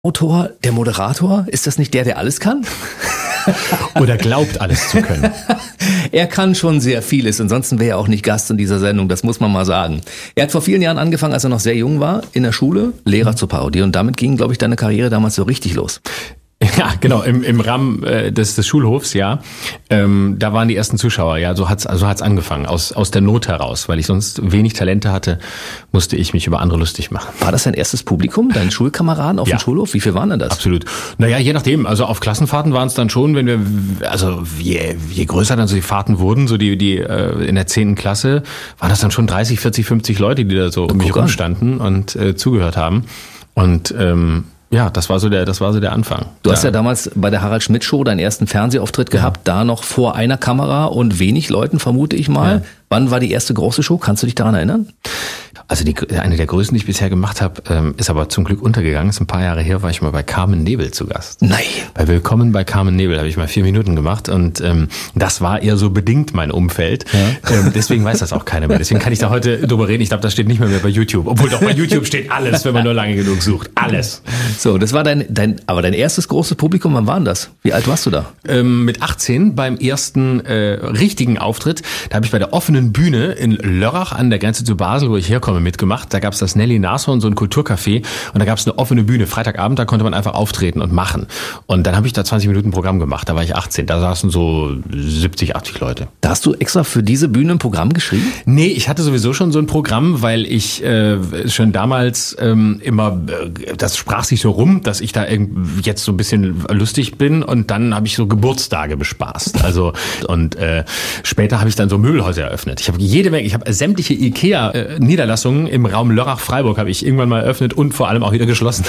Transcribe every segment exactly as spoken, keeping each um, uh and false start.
Autor, der Moderator, ist das nicht der, der alles kann? Oder glaubt, alles zu können. Er kann schon sehr vieles, ansonsten wäre er auch nicht Gast in dieser Sendung, das muss man mal sagen. Er hat vor vielen Jahren angefangen, als er noch sehr jung war, in der Schule Lehrer zu parodieren und damit ging, glaube ich, deine Karriere damals so richtig los. Ja, genau, im, im Rahmen äh, des, des Schulhofs, ja. Ähm, da waren die ersten Zuschauer, ja, so hat's, so hat's angefangen, aus, aus der Not heraus, weil ich sonst wenig Talente hatte, musste ich mich über andere lustig machen. War das dein erstes Publikum, deine Schulkameraden auf ja. dem Schulhof? Wie viel waren denn das? Absolut. Naja, je nachdem, also auf Klassenfahrten waren es dann schon, wenn wir, also je, je größer dann so die Fahrten wurden, so die, die äh, in der zehnten Klasse, waren das dann schon dreißig, vierzig, fünfzig Leute, die da so um mich rumstanden und äh, zugehört haben. Und ähm, ja, das war so der, das war so der Anfang. Du ja. hast ja damals bei der Harald Schmidt Show deinen ersten Fernsehauftritt gehabt, ja. da noch vor einer Kamera und wenig Leuten, vermute ich mal. Ja. Wann war die erste große Show? Kannst du dich daran erinnern? Also die, eine der größten, die ich bisher gemacht habe, ähm, ist aber zum Glück untergegangen. Ist ein paar Jahre her, war ich mal bei Carmen Nebel zu Gast. Nein. Bei Willkommen bei Carmen Nebel habe ich mal vier Minuten gemacht und ähm, das war eher so bedingt mein Umfeld. Ja. Ähm, deswegen weiß das auch keiner mehr. Deswegen kann ich da heute drüber reden. Ich glaube, das steht nicht mehr, mehr bei YouTube. Obwohl doch bei YouTube steht alles, wenn man nur lange genug sucht. Alles. So, das war dein, dein, aber dein erstes großes Publikum. Wann war denn das? Wie alt warst du da? Ähm, mit achtzehn beim ersten äh, richtigen Auftritt. Da habe ich bei der offenen Bühne in Lörrach an der Grenze zu Basel, wo ich herkomme, mitgemacht. Da gab es das Nelly Nashorn, so ein Kulturcafé und da gab es eine offene Bühne. Freitagabend, da konnte man einfach auftreten und machen. Und dann habe ich da zwanzig Minuten Programm gemacht. Da war ich achtzehn. Da saßen so siebzig, achtzig Leute. Da hast du extra für diese Bühne ein Programm geschrieben? Nee, ich hatte sowieso schon so ein Programm, weil ich äh, schon damals ähm, immer, äh, das sprach sich so rum, dass ich da jetzt so ein bisschen lustig bin und dann habe ich so Geburtstage bespaßt. Also und äh, später habe ich dann so Möbelhäuser eröffnet. Ich habe jede Menge, ich habe sämtliche IKEA-Niederlassungen im Raum Lörrach-Freiburg habe ich irgendwann mal eröffnet und vor allem auch wieder geschlossen.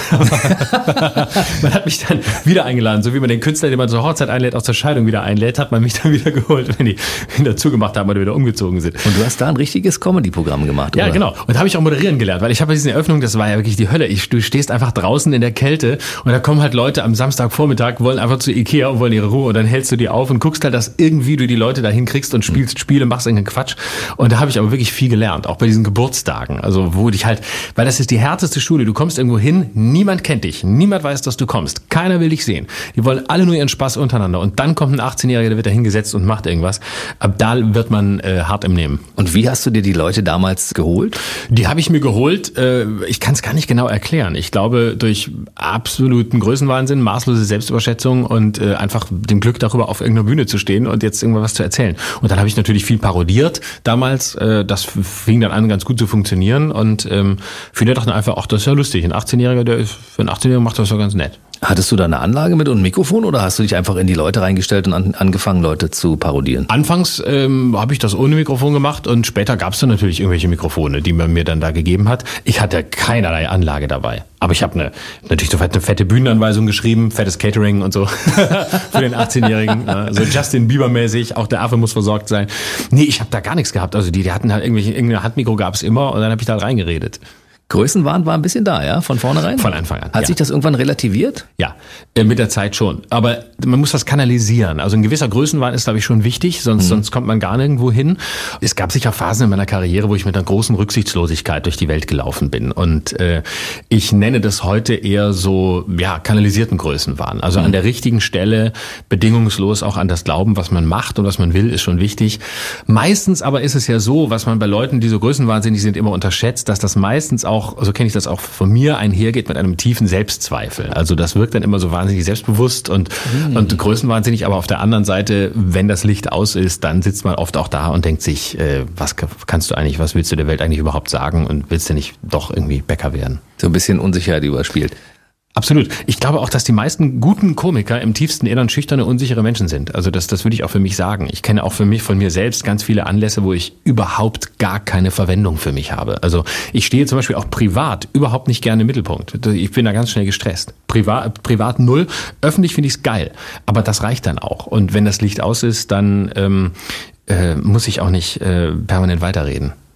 Man hat mich dann wieder eingeladen, so wie man den Künstler, den man zur Hochzeit einlädt, auch zur Scheidung wieder einlädt, hat man mich dann wieder geholt, wenn die wieder zugemacht haben oder wieder umgezogen sind. Und du hast da ein richtiges Comedy-Programm gemacht, ja, oder? Ja, genau. Und da habe ich auch moderieren gelernt, weil ich habe bei diesen Eröffnungen, das war ja wirklich die Hölle. Ich, du stehst einfach draußen in der Kälte und da kommen halt Leute am Samstagvormittag, wollen einfach zu Ikea und wollen ihre Ruhe und dann hältst du die auf und guckst halt, dass irgendwie du die Leute da hinkriegst und spielst Spiele, machst irgendeinen Quatsch. Und da habe ich aber wirklich viel gelernt, auch bei diesen Geburtstagen. Also wo dich halt, weil das ist die härteste Schule. Du kommst irgendwo hin, niemand kennt dich, niemand weiß, dass du kommst, keiner will dich sehen. Die wollen alle nur ihren Spaß untereinander. Und dann kommt ein achtzehnjähriger, der wird da hingesetzt und macht irgendwas. Ab da wird man äh, hart im Nehmen. Und wie hast du dir die Leute damals geholt? Die habe ich mir geholt. Äh, ich kann es gar nicht genau erklären. Ich glaube, durch absoluten Größenwahnsinn, maßlose Selbstüberschätzung und äh, einfach dem Glück darüber, auf irgendeiner Bühne zu stehen und jetzt irgendwas zu erzählen. Und dann habe ich natürlich viel parodiert damals. Äh, das fing dann an, ganz gut zu funktionieren. Und ähm, viele dachten einfach, ach, das ist ja lustig. Ein achtzehnjähriger, der ist, für einen achtzehnjährigen macht das ja ganz nett. Hattest du da eine Anlage mit und ein Mikrofon oder hast du dich einfach in die Leute reingestellt und an, angefangen, Leute zu parodieren? Anfangs ähm, habe ich das ohne Mikrofon gemacht und später gab es dann natürlich irgendwelche Mikrofone, die man mir dann da gegeben hat. Ich hatte keinerlei Anlage dabei. Aber ich habe eine, natürlich so eine fette Bühnenanweisung geschrieben, fettes Catering und so für den achtzehnjährigen. So Justin Bieber-mäßig, auch der Affe muss versorgt sein. Nee, ich habe da gar nichts gehabt. Also die, die hatten halt irgendwelche, irgendein Handmikro gab es immer und dann habe ich da reingeredet. Größenwahn war ein bisschen da, ja, von vornherein? Von Anfang an. Hat ja. sich das irgendwann relativiert? Ja, mit der Zeit schon. Aber man muss das kanalisieren. Also ein gewisser Größenwahn ist, glaube ich, schon wichtig, sonst, mhm. sonst kommt man gar nirgendwo hin. Es gab sicher Phasen in meiner Karriere, wo ich mit einer großen Rücksichtslosigkeit durch die Welt gelaufen bin. Und äh, ich nenne das heute eher so, ja, kanalisierten Größenwahn. Also mhm. an der richtigen Stelle, bedingungslos auch an das Glauben, was man macht und was man will, ist schon wichtig. Meistens aber ist es ja so, was man bei Leuten, die so größenwahnsinnig sind, immer unterschätzt, dass das meistens auch Auch, so kenne ich das auch von mir, einhergeht mit einem tiefen Selbstzweifel. Also das wirkt dann immer so wahnsinnig selbstbewusst und, mhm. und größenwahnsinnig, aber auf der anderen Seite, wenn das Licht aus ist, dann sitzt man oft auch da und denkt sich, äh, was kannst du eigentlich, was willst du der Welt eigentlich überhaupt sagen und willst du nicht doch irgendwie Bäcker werden? So ein bisschen Unsicherheit überspielt. Absolut. Ich glaube auch, dass die meisten guten Komiker im tiefsten Innern schüchterne, unsichere Menschen sind. Also das, das würde ich auch für mich sagen. Ich kenne auch für mich, von mir selbst ganz viele Anlässe, wo ich überhaupt gar keine Verwendung für mich habe. Also ich stehe zum Beispiel auch privat überhaupt nicht gerne im Mittelpunkt. Ich bin da ganz schnell gestresst. Privat, privat null. Öffentlich finde ich es geil. Aber das reicht dann auch. Und wenn das Licht aus ist, dann ähm, äh, muss ich auch nicht äh, permanent weiterreden.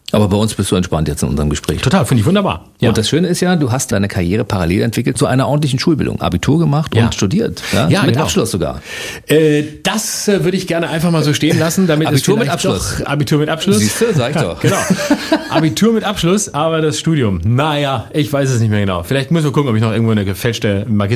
Aber bei uns bist du entspannt jetzt in unserem Gespräch. Total, finde ich wunderbar. Ja. Und das Schöne ist ja, du hast deine Karriere parallel entwickelt zu einer ordentlichen Schulbildung. Abitur gemacht Ja. und studiert. Ja, Ja, mit genau. Abschluss sogar. Äh, das äh, würde ich gerne einfach mal so stehen lassen. Damit Abitur es mit vielleicht Abschluss. Doch, Abitur mit Abschluss. Siehst du, sag ich doch. Genau. Abitur mit Abschluss, aber das Studium. Naja, ich weiß es nicht mehr genau. Vielleicht müssen wir gucken, ob ich noch irgendwo eine gefälschte Magister